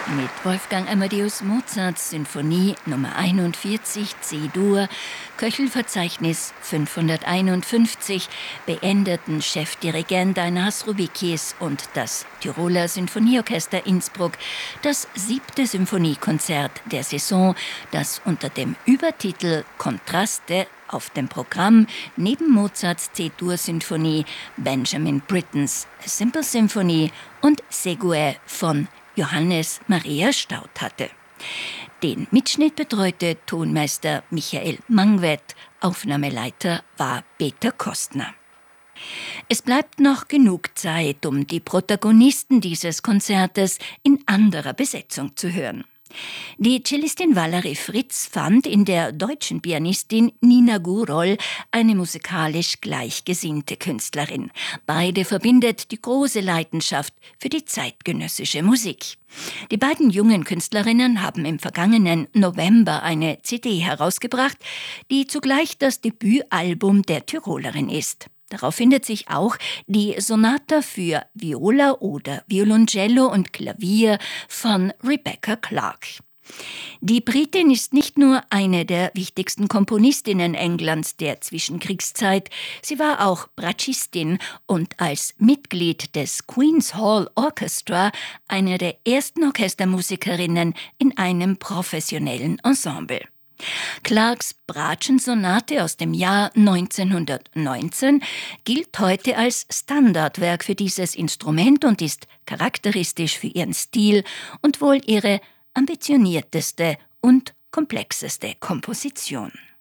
Mit Wolfgang Amadeus Mozarts Sinfonie Nummer 41 C-Dur, Köchelverzeichnis 551, beendeten Chefdirigent Ainas Roubikis und das Tiroler Sinfonieorchester Innsbruck das 7. Symphoniekonzert der Saison, das unter dem Übertitel Kontraste auf dem Programm neben Mozarts C-Dur-Sinfonie Benjamin Brittens A Simple Symphony und Segue von Johannes Maria Staudt hatte. Den Mitschnitt betreute Tonmeister Michael Mangwett, Aufnahmeleiter war Peter Kostner. Es bleibt noch genug Zeit, um die Protagonisten dieses Konzertes in anderer Besetzung zu hören. Die Cellistin Valerie Fritz fand in der deutschen Pianistin Nina Gurol eine musikalisch gleichgesinnte Künstlerin. Beide verbindet die große Leidenschaft für die zeitgenössische Musik. Die beiden jungen Künstlerinnen haben im vergangenen November eine CD herausgebracht, die zugleich das Debütalbum der Tirolerin ist. Darauf findet sich auch die Sonata für Viola oder Violoncello und Klavier von Rebecca Clark. Die Britin ist nicht nur eine der wichtigsten Komponistinnen Englands der Zwischenkriegszeit, sie war auch Bratschistin und als Mitglied des Queen's Hall Orchestra eine der ersten Orchestermusikerinnen in einem professionellen Ensemble. Clarks Bratschen-Sonate aus dem Jahr 1919 gilt heute als Standardwerk für dieses Instrument und ist charakteristisch für ihren Stil und wohl ihre ambitionierteste und komplexeste Komposition.